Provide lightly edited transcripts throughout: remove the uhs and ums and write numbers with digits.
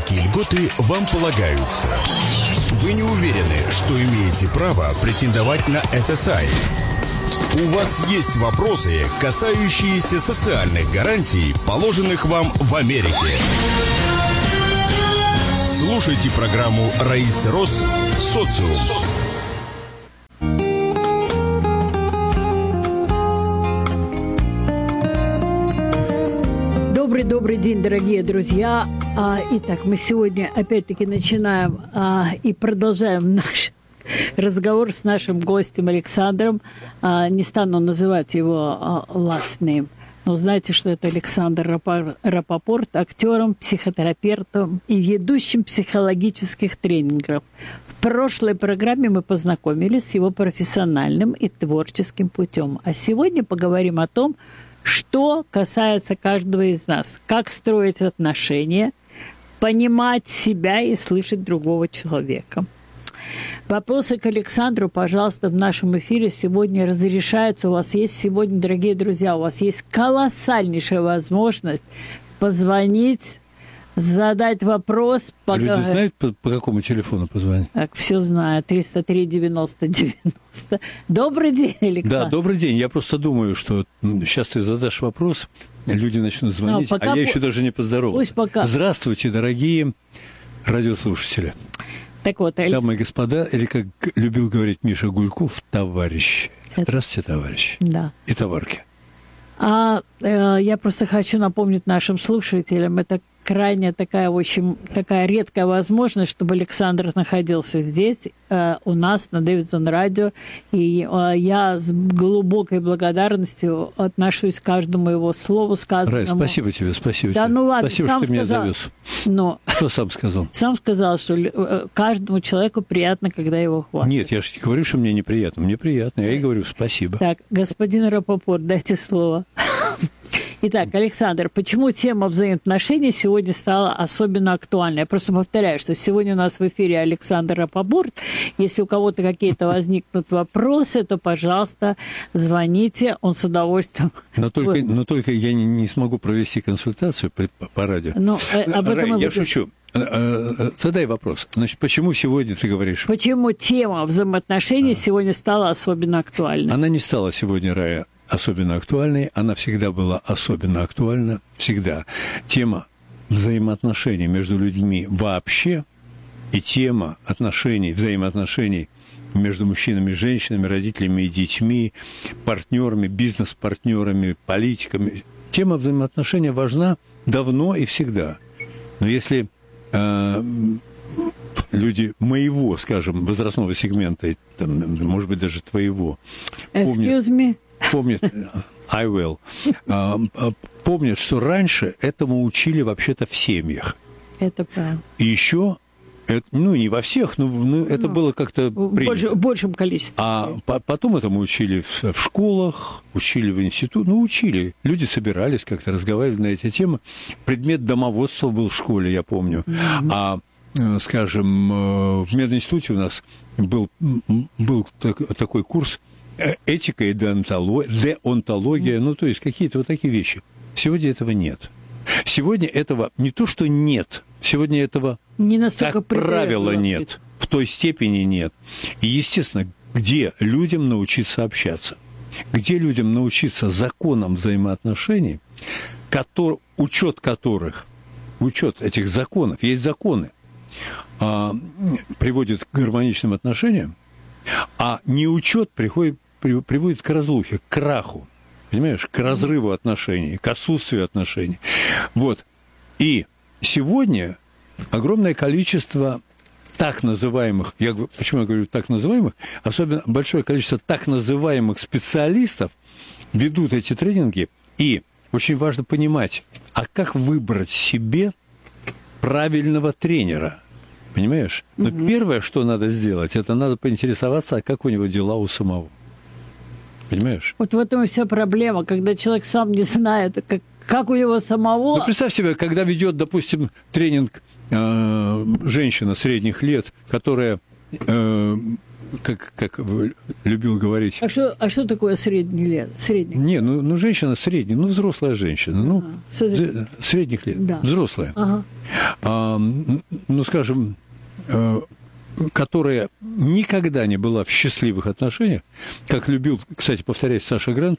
какие льготы вам полагаются? Вы не уверены, что имеете право претендовать на SSI? У вас есть вопросы, касающиеся социальных гарантий, положенных вам в Америке? Слушайте программу Раисы Рос «Социум». Добрый день, дорогие друзья. Итак, мы сегодня опять-таки начинаем и продолжаем наш разговор с нашим гостем Александром. Не стану называть его last name, но знаете, что это Александр Рапопорт, актером, психотерапевтом и ведущим психологических тренингов. В прошлой программе мы познакомились с его профессиональным и творческим путем. А сегодня поговорим о том, что касается каждого из нас. Как строить отношения, понимать себя и слышать другого человека. Вопросы к Александру, пожалуйста, в нашем эфире сегодня разрешаются. У вас есть сегодня, дорогие друзья, у вас есть колоссальнейшая возможность позвонить, задать вопрос. Люди знают, по какому телефону позвонить? Так, все знаю. 303-90-90. Добрый день, Александр. Да, добрый день. Я просто думаю, что сейчас ты задашь вопрос, люди начнут звонить, а я еще даже не поздоровался. Здравствуйте, дорогие радиослушатели. Так вот, дамы и господа, или, как любил говорить Миша Гульков, товарищи. Здравствуйте, товарищи. Да. И товарки. Я просто хочу напомнить нашим слушателям, это крайне такая редкая возможность, чтобы Александр находился здесь, у нас, на Дэвидсон радио. И я с глубокой благодарностью отношусь к каждому его слову сказанному. Рай, спасибо тебе, спасибо да, тебе. Ну ладно, спасибо, что ты меня завез. Что сам сказал? Сам сказал, что каждому человеку приятно, когда его хвалят. Нет, я же не говорю, что мне неприятно. Мне приятно, я и говорю спасибо. Так, господин Рапопорт, дайте слово. Итак, Александр, почему тема взаимоотношений сегодня стала особенно актуальной? Я просто повторяю, что сегодня у нас в эфире Александр Рапопорт. Если у кого-то какие-то возникнут вопросы, то, пожалуйста, звоните, он с удовольствием... Но только я не смогу провести консультацию по радио. Рай, я шучу. Задай вопрос. Значит, почему сегодня ты говоришь... Почему тема взаимоотношений сегодня стала особенно актуальной? Она не стала сегодня, Рая, особенно актуальной, она всегда была особенно актуальна, всегда. Тема взаимоотношений между людьми вообще и тема взаимоотношений между мужчинами и женщинами, родителями и детьми, партнерами, бизнес-партнерами, политиками. Тема взаимоотношений важна давно и всегда. Но если люди моего, скажем, возрастного сегмента, может быть, даже твоего, помнят, I will, помнят, что раньше этому учили вообще-то в семьях. Это правда. И еще, не во всех, но это было как-то принято. В большем количестве. А потом этому учили в школах, учили в институте, учили. Люди собирались, как-то разговаривали на эти темы. Предмет домоводства был в школе, я помню. Скажем, в мединституте у нас был такой курс этика и деонтология, то есть какие-то вот такие вещи. Сегодня этого нет. Сегодня этого не то, что нет, сегодня этого, как правило, нет. В той степени нет. И, естественно, где людям научиться общаться? Где людям научиться законам взаимоотношений, учет этих законов, есть законы, приводит к гармоничным отношениям, а неучет приводит к разлухе, к краху, понимаешь, к разрыву отношений, к отсутствию отношений. Вот. И сегодня огромное количество так называемых, почему я говорю так называемых, особенно большое количество так называемых специалистов ведут эти тренинги, и очень важно понимать, а как выбрать себе правильного тренера, понимаешь? Но первое, что надо сделать, это надо поинтересоваться, а как у него дела у самого. Понимаешь? Вот в этом и вся проблема, когда человек сам не знает, как у него самого... Представь себе, когда ведет, допустим, тренинг женщина средних лет, которая как любил говорить... А что такое средний лет? Средний? Не, ну женщина средняя, взрослая женщина, средних лет, да. Взрослая. Ага. Скажем, которая никогда не была в счастливых отношениях, как любил, кстати, повторять Саша Грант,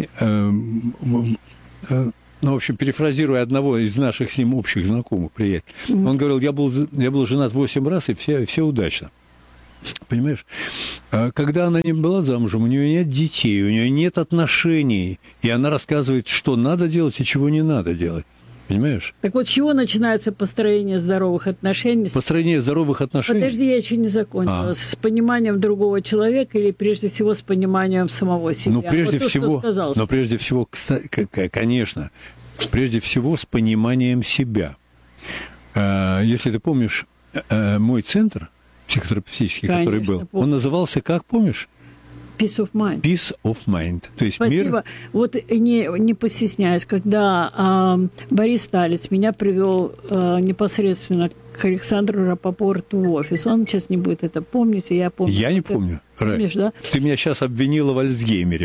в общем, перефразируя одного из наших с ним общих знакомых, приятелей, он говорил, я был женат 8 раз, и все удачно. Понимаешь? Когда она не была замужем, у нее нет детей, у нее нет отношений, и она рассказывает, что надо делать и чего не надо делать. Понимаешь? Так вот, с чего начинается построение здоровых отношений? Построение здоровых отношений? Подожди, я еще не закончила. С пониманием другого человека или, прежде всего, с пониманием самого себя? Прежде всего, конечно, прежде всего с пониманием себя. Если ты помнишь, мой центр психотерапевтический, который был, помню. Он назывался, как помнишь? Peace of mind. Peace of mind. То есть спасибо. Мир... Вот не постесняюсь, когда Борис Талец меня привел непосредственно к Александру Рапопорту в офис. Он сейчас не будет это помнить, и я помню. Я не помню. Помнишь, да? Ты меня сейчас обвинила в Альцгеймере.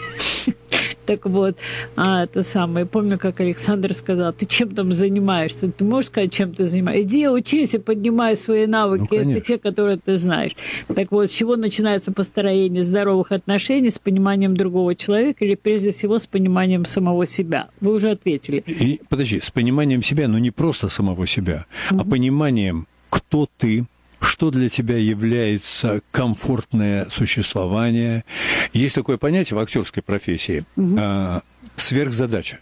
Так вот, это самое. Помню, как Александр сказал, ты чем там занимаешься? Ты можешь сказать, чем ты занимаешься? Иди учись и поднимай свои навыки. Это те, которые ты знаешь. Так вот, с чего начинается построение здоровых отношений? С пониманием другого человека или, прежде всего, с пониманием самого себя? Вы уже ответили. Подожди, с пониманием себя, но не просто самого себя, а пониманием, кто ты, что для тебя является комфортное существование. Есть такое понятие в актерской профессии сверхзадача.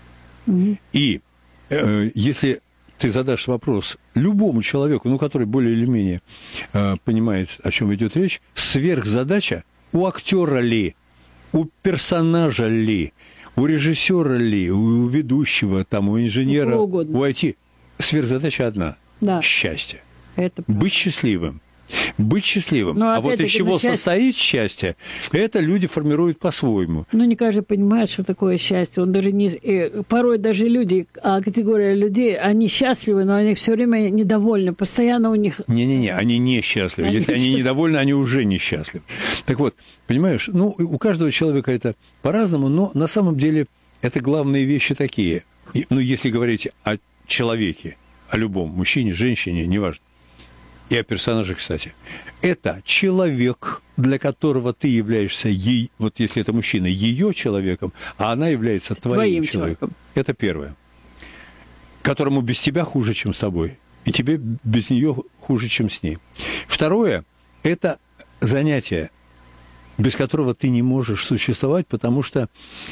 И если ты задашь вопрос любому человеку, который более или менее понимает, о чем идет речь, сверхзадача у актера ли, у персонажа ли, у режиссера ли, у ведущего, у инженера, у IT, сверхзадача одна – счастье. Быть счастливым. Быть счастливым. А вот из чего состоит счастье, это люди формируют по-своему. Не каждый понимает, что такое счастье. Он даже порой даже люди, категория людей, они счастливы, но они все время недовольны. Постоянно у них... Не-не-не, они несчастливы. Если они недовольны, они уже несчастливы. Так вот, понимаешь, у каждого человека это по-разному, но на самом деле это главные вещи такие. Если говорить о человеке, о любом мужчине, женщине, неважно. И о персонаже, кстати. Это человек, для которого ты являешься вот если это мужчина, ее человеком, а она является твоим человеком. Это первое. Которому без тебя хуже, чем с тобой. И тебе без нее хуже, чем с ней. Второе – это занятие, без которого ты не можешь существовать, потому что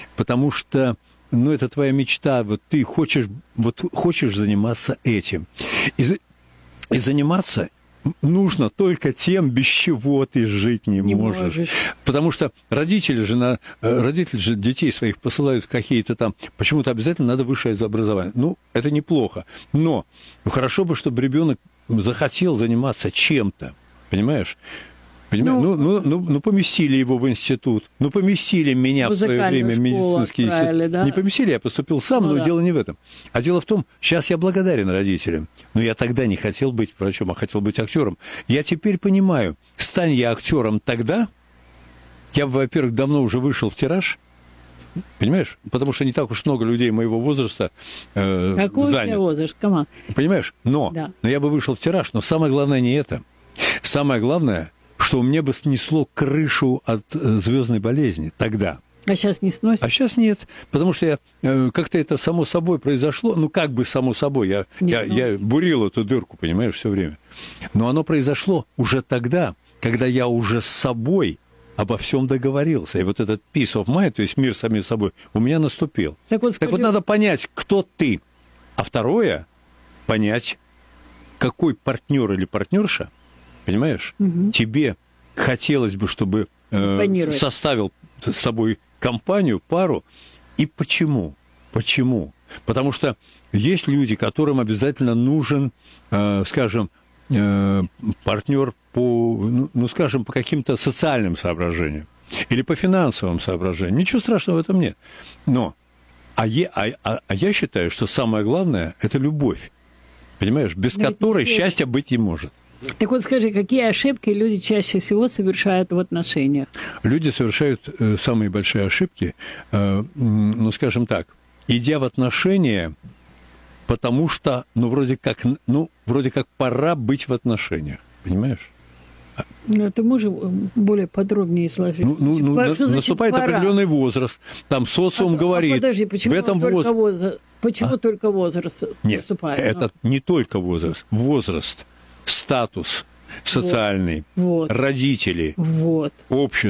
это твоя мечта, ты хочешь заниматься этим. И заниматься нужно только тем, без чего ты жить не можешь. Потому что родители же детей своих посылают в какие-то почему-то обязательно надо высшее образование. Это неплохо. Но хорошо бы, чтобы ребенок захотел заниматься чем-то. Понимаешь? Поместили его в институт. Поместили меня в свое время в медицинский институт. Да? Не поместили, я поступил сам, но дело не в этом. А дело в том, сейчас я благодарен родителям. Но я тогда не хотел быть врачом, а хотел быть актером. Я теперь понимаю, стань я актером тогда, я бы, во-первых, давно уже вышел в тираж, понимаешь? Потому что не так уж много людей моего возраста Какой у тебя возраст, Камал? Понимаешь? Но я бы вышел в тираж. Но самое главное не это. Самое главное, что мне бы снесло крышу от звездной болезни тогда. А сейчас не сносит? А сейчас нет, потому что как-то это само собой произошло, как бы само собой, я бурил эту дырку, понимаешь, все время. Но оно произошло уже тогда, когда я уже с собой обо всем договорился. И вот этот peace of mind, то есть мир с самим собой, у меня наступил. Так вот надо понять, кто ты. А второе, понять, какой партнер или партнерша, понимаешь, тебе хотелось бы, чтобы составил с тобой компанию, пару, и почему? Почему? Потому что есть люди, которым обязательно нужен, скажем, партнер по, скажем, по каким-то социальным соображениям или по финансовым соображениям. Ничего страшного в этом нет. Но, я считаю, что самое главное – это любовь, понимаешь, без которой счастья быть не может. Так вот скажи, какие ошибки люди чаще всего совершают в отношениях? Люди совершают самые большие ошибки, ну, скажем так, идя в отношения, потому что, вроде как пора быть в отношениях, понимаешь? Ты можешь более подробнее изложить? Наступает определенный возраст, там социум говорит, подожди, почему в этом почему только возраст наступает? Нет, это не только возраст, статус социальный, родители, общество.